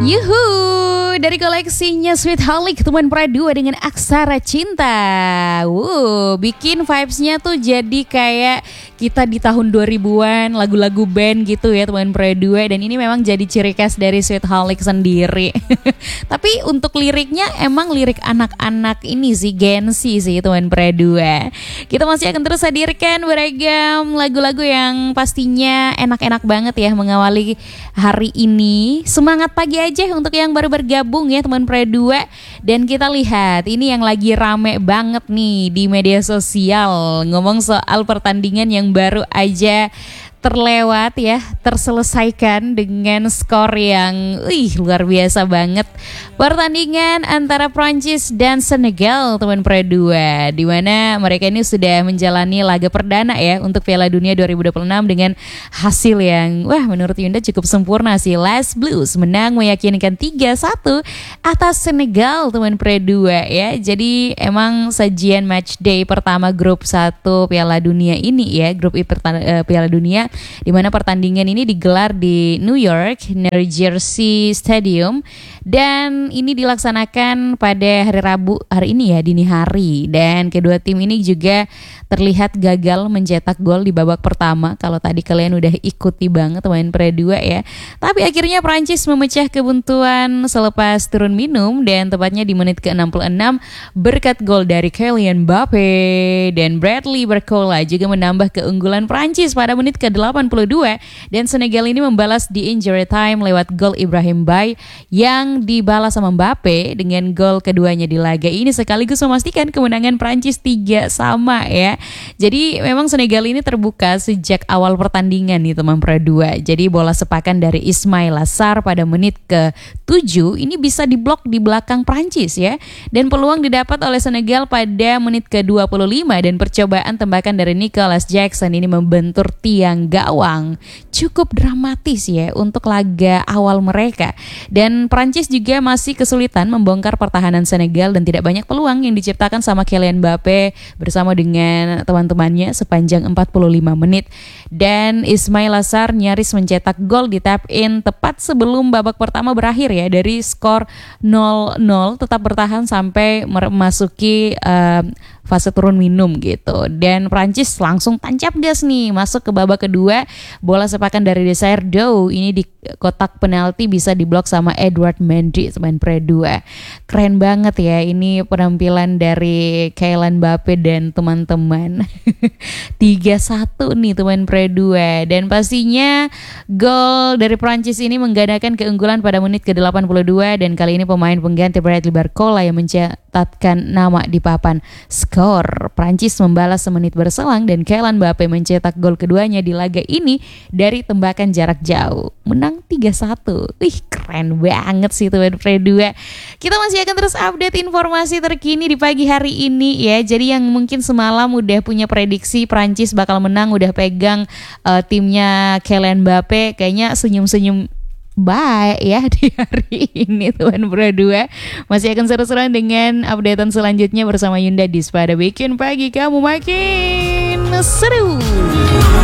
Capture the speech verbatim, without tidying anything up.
Yuhu, dari koleksinya Sweetholic teman Pradua dengan Aksara Cinta. Wow, bikin vibes-nya tuh jadi kayak kita di tahun dua ribuan, lagu-lagu band gitu ya teman Pradua. Dan ini memang jadi ciri khas dari Sweetholic sendiri. Tapi untuk liriknya emang lirik anak-anak ini sih, Gen Z sih teman Pradua. Kita masih akan terus hadirkan beragam lagu-lagu yang pastinya enak-enak banget ya mengawali hari ini. Semangat pagi aja untuk yang baru bergabung ya teman Pradua. Dan kita lihat ini yang lagi rame banget nih di media sosial, ngomong soal pertandingan yang baru aja terlewat ya, terselesaikan dengan skor yang wih, luar biasa banget. Pertandingan antara Prancis dan Senegal teman Pradua, di mana mereka ini sudah menjalani laga perdana ya untuk Piala Dunia dua ribu dua puluh enam dengan hasil yang wah menurut Yunda cukup sempurna sih. Les Blues menang meyakinkan tiga satu atas Senegal teman Pradua ya. Jadi emang sajian match day pertama grup satu Piala Dunia ini ya, grup I pertanda, uh, Piala Dunia, di mana pertandingan ini digelar di New York, New Jersey Stadium, dan ini dilaksanakan pada hari Rabu hari ini ya, dini hari. Dan kedua tim ini juga terlihat gagal mencetak gol di babak pertama. Kalau tadi kalian udah ikuti banget main Pradua ya. Tapi akhirnya Prancis memecah kebuntuan selepas turun minum, dan tepatnya di menit ke enam puluh enam berkat gol dari Kylian Mbappe, dan Bradley Barcola juga menambah keunggulan Prancis pada menit ke delapan puluh dua, dan Senegal ini membalas di injury time lewat gol Ibrahim Bay yang dibalas sama Mbappe dengan gol keduanya di laga ini, sekaligus memastikan kemenangan Prancis tiga sama ya. Jadi memang Senegal ini terbuka sejak awal pertandingan nih teman Pradua. Jadi bola sepakan dari Ismail Assar pada menit ke tujuh ini bisa diblok di belakang Prancis ya, dan peluang didapat oleh Senegal pada menit ke dua puluh lima, dan percobaan tembakan dari Nicholas Jackson ini membentur tiang gawang. Cukup dramatis ya untuk laga awal mereka. Dan Prancis juga masih kesulitan membongkar pertahanan Senegal, dan tidak banyak peluang yang diciptakan sama Kylian Mbappe bersama dengan teman-temannya sepanjang empat puluh lima menit. Dan Ismail Assar nyaris mencetak gol di tap in tepat sebelum babak pertama berakhir ya, dari skor nol nol tetap bertahan sampai memasuki uh, fase turun minum gitu. Dan Prancis langsung tancap gas nih masuk ke babak kedua. Bola sepakan dari Desirdo ini di kotak penalti bisa diblok sama Edouard Mendy teman Pradua. Keren banget ya ini penampilan dari Kylian Mbappe dan teman-teman. tiga satu nih teman Pradua. Dan pastinya gol dari Prancis ini menggandakan keunggulan pada menit ke delapan puluh dua, dan kali ini pemain pengganti Bradley Barcola yang mencatatkan nama di papan skor. Prancis membalas semenit berselang, dan Kylian Mbappe mencetak gol keduanya di laga ini dari tembakan jarak jauh. Menang tiga satu. Wih, keren banget sih teman Pradua. Kita masih akan terus update informasi terkini di pagi hari ini ya. Jadi yang mungkin semalam udah punya prediksi Prancis bakal menang, udah pegang uh, timnya Kylian Mbappe, kayaknya senyum-senyum bye ya di hari ini teman Pradua. Masih akan seru-seruan dengan updatean selanjutnya bersama Yunda Dispada, bikin pagi kamu makin seru.